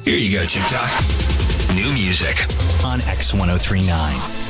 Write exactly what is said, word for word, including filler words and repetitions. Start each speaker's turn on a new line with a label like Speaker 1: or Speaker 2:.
Speaker 1: Here you go, TikTok. New music
Speaker 2: on X ten thirty-nine.